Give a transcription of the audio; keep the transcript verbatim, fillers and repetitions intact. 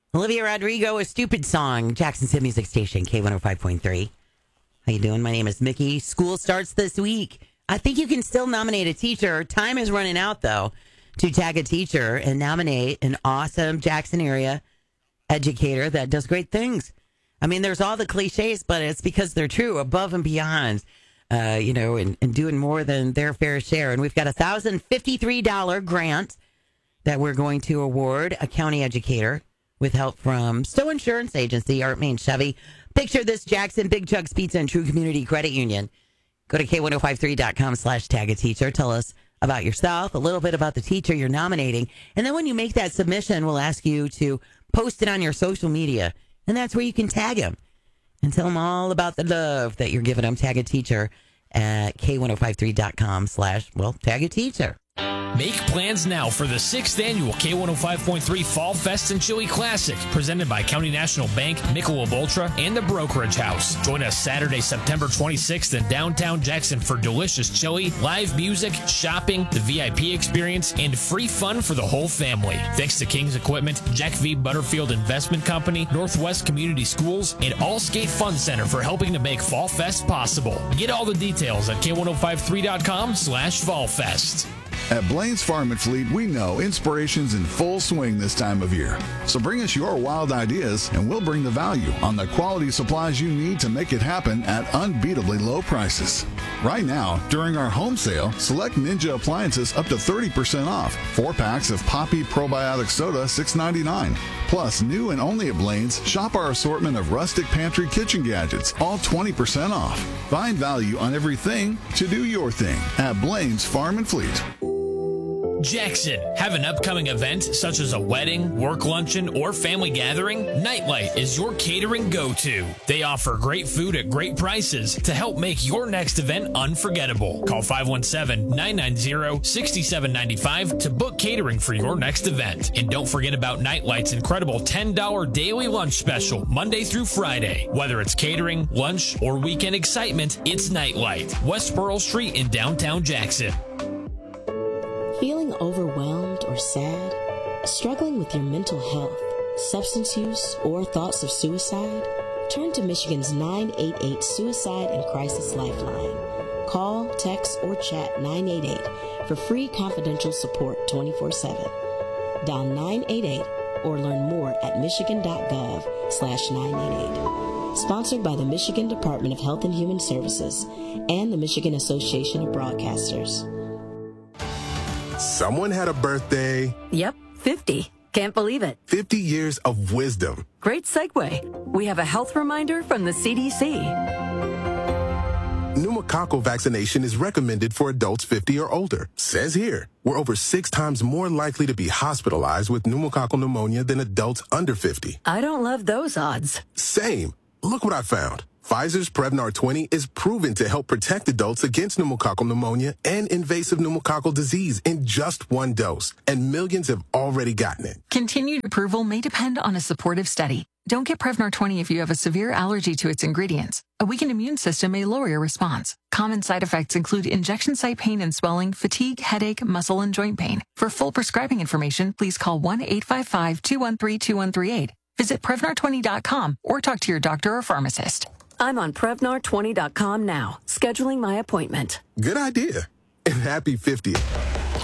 Olivia Rodrigo, A Stupid Song, Jackson's Hit Music Station, K one oh five point three. How you doing? My name is Mickey. School starts this week. I think you can still nominate a teacher. Time is running out, though, to tag a teacher and nominate an awesome Jackson area educator that does great things. I mean, there's all the cliches, but it's because they're true, above and beyond, uh, you know, and, and doing more than their fair share. And we've got a one thousand fifty-three dollars grant that we're going to award a county educator with help from Stowe Insurance Agency, Art Main Chevy. Picture this, Jackson, Big Chuck's Pizza, and True Community Credit Union. Go to K ten fifty-three dot com slash tag a teacher. Tell us about yourself, a little bit about the teacher you're nominating. And then when you make that submission, we'll ask you to post it on your social media. And that's where you can tag them and tell them all about the love that you're giving them. Tag a teacher at K ten fifty-three dot com slash, well, tag a teacher. Make plans now for the sixth annual K one oh five point three Fall Fest and Chili Classic, presented by County National Bank, Michelob Ultra, and the Brokerage House. Join us Saturday, September twenty-sixth in downtown Jackson for delicious chili, live music, shopping, the V I P experience, and free fun for the whole family. Thanks to King's Equipment, Jack V. Butterfield Investment Company, Northwest Community Schools, and Allscape Fun Center for helping to make Fall Fest possible. Get all the details at K ten fifty-three dot com slash Fall Fest. At Blaine's Farm and Fleet, we know inspiration's in full swing this time of year. So bring us your wild ideas, and we'll bring the value on the quality supplies you need to make it happen at unbeatably low prices. Right now, during our home sale, select Ninja appliances up to thirty percent off. Four packs of Poppy Probiotic Soda, six ninety-nine. Plus, new and only at Blaine's, shop our assortment of rustic pantry kitchen gadgets, all twenty percent off. Find value on everything to do your thing at Blaine's Farm and Fleet. Jackson, have an upcoming event such as a wedding, work luncheon, or family gathering? Nightlight is your catering go-to. They offer great food at great prices to help make your next event unforgettable. Call five one seven, nine nine zero, six seven nine five to book catering for your next event. And don't forget about Nightlight's incredible ten dollars daily lunch special, Monday through Friday. Whether it's catering, lunch, or weekend excitement, it's Nightlight, West Pearl Street in downtown Jackson. Feeling overwhelmed or sad? Struggling with your mental health, substance use, or thoughts of suicide? Turn to Michigan's nine eight eight Suicide and Crisis Lifeline. Call, text, or chat nine eight eight for free confidential support twenty-four seven. Dial nine eight eight or learn more at michigan.gov slash 988. Sponsored by the Michigan Department of Health and Human Services and the Michigan Association of Broadcasters. Someone had a birthday. Yep, fifty. Can't believe it. fifty years of wisdom. Great segue. We have a health reminder from the C D C. Pneumococcal vaccination is recommended for adults fifty or older. Says here, we're over six times more likely to be hospitalized with pneumococcal pneumonia than adults under fifty. I don't love those odds. Same. Look what I found. Pfizer's Prevnar twenty is proven to help protect adults against pneumococcal pneumonia and invasive pneumococcal disease in just one dose, and millions have already gotten it. Continued approval may depend on a supportive study. Don't get Prevnar twenty if you have a severe allergy to its ingredients. A weakened immune system may lower your response. Common side effects include injection site pain and swelling, fatigue, headache, muscle, and joint pain. For full prescribing information, please call one eight five five, two one three, two one three eight. Visit Prevnar twenty dot com or talk to your doctor or pharmacist. I'm on Prevnar twenty dot com now, scheduling my appointment. Good idea. And happy fiftieth.